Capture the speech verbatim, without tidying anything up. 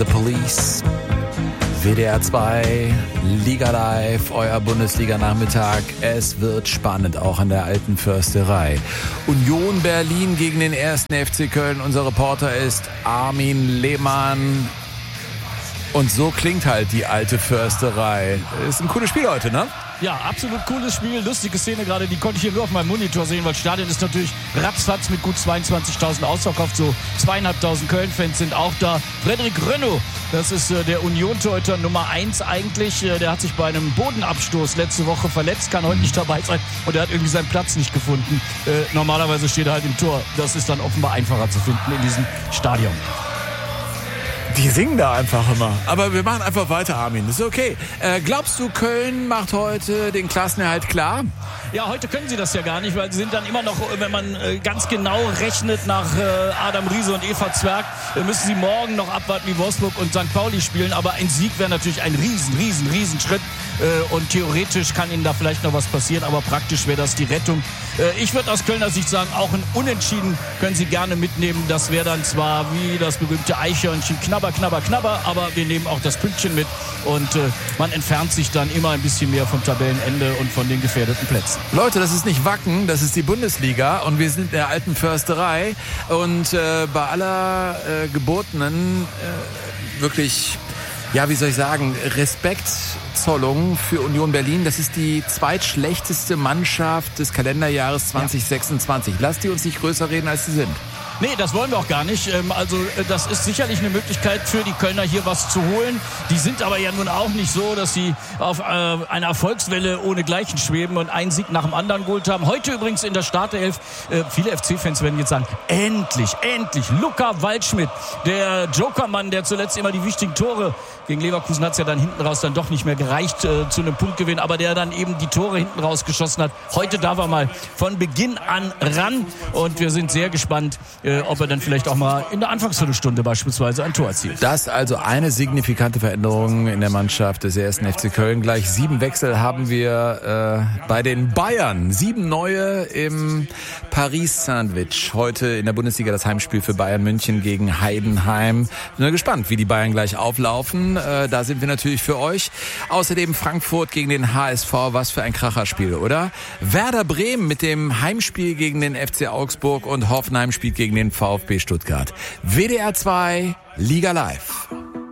The Police. W D R zwei, Liga Live, euer Bundesliga-Nachmittag. Es wird spannend, auch an der alten Försterei. Union Berlin gegen den ersten F C Köln. Unser Reporter ist Armin Lehmann. Und so klingt halt die alte Försterei. Ist ein cooles Spiel heute, ne? Ja, absolut cooles Spiel, lustige Szene gerade, die konnte ich hier nur auf meinem Monitor sehen, weil das Stadion ist natürlich ratzfatz mit gut zweiundzwanzigtausend ausverkauft, so zweieinhalbtausend Köln-Fans sind auch da. Frederik Rönno, das ist äh, der Union-Torhüter Nummer eins eigentlich, äh, der hat sich bei einem Bodenabstoß letzte Woche verletzt, kann heute nicht dabei sein und er hat irgendwie seinen Platz nicht gefunden. Äh, normalerweise steht er halt im Tor, das ist dann offenbar einfacher zu finden in diesem Stadion. Die singen da einfach immer. Aber wir machen einfach weiter, Armin. Das ist okay. Äh, glaubst du, Köln macht heute den Klassenerhalt klar? Ja, heute können sie das ja gar nicht, weil sie sind dann immer noch, wenn man äh, ganz genau rechnet nach äh, Adam Riese und Eva Zwerg, äh, müssen sie morgen noch abwarten, wie Wolfsburg und Sankt Pauli spielen. Aber ein Sieg wäre natürlich ein riesen, riesen, riesen Schritt. Äh, und theoretisch kann ihnen da vielleicht noch was passieren, aber praktisch wäre das die Rettung. Äh, ich würde aus Kölner Sicht sagen, auch ein Unentschieden können sie gerne mitnehmen. Das wäre dann zwar wie das berühmte Eichhörnchen knabber, knabber, knabber, aber wir nehmen auch das Pünktchen mit und äh, man entfernt sich dann immer ein bisschen mehr vom Tabellenende und von den gefährdeten Plätzen. Leute, das ist nicht Wacken, das ist die Bundesliga und wir sind in der alten Försterei und äh, bei aller äh, gebotenen äh, wirklich, ja, wie soll ich sagen, Respektzollung für Union Berlin. Das ist die zweitschlechteste Mannschaft des Kalenderjahres zwanzig sechsundzwanzig. Lasst die uns nicht größer reden, als sie sind. Nee, das wollen wir auch gar nicht. Also das ist sicherlich eine Möglichkeit für die Kölner hier was zu holen. Die sind aber ja nun auch nicht so, dass sie auf äh, einer Erfolgswelle ohnegleichen schweben und einen Sieg nach dem anderen geholt haben. Heute übrigens in der Startelf, äh, viele F C-Fans werden jetzt sagen, endlich, endlich, Luca Waldschmidt, der Jokermann, der zuletzt immer die wichtigen Tore, gegen Leverkusen hat es ja dann hinten raus dann doch nicht mehr gereicht äh, zu einem Punktgewinn, aber der dann eben die Tore hinten raus geschossen hat. Heute darf er mal von Beginn an ran und wir sind sehr gespannt, äh, ob er dann vielleicht auch mal in der Anfangsviertelstunde beispielsweise ein Tor erzielt. Das also eine signifikante Veränderung in der Mannschaft des ersten F C Köln. Gleich sieben Wechsel haben wir äh, bei den Bayern. Sieben neue im Paris-Sandwich. Heute in der Bundesliga das Heimspiel für Bayern München gegen Heidenheim. Bin gespannt, wie die Bayern gleich auflaufen. Äh, da sind wir natürlich für euch. Außerdem Frankfurt gegen den H S V. Was für ein Kracherspiel, oder? Werder Bremen mit dem Heimspiel gegen den F C Augsburg und Hoffenheim spielt gegen den VfB Stuttgart. W D R zwei, Liga Live.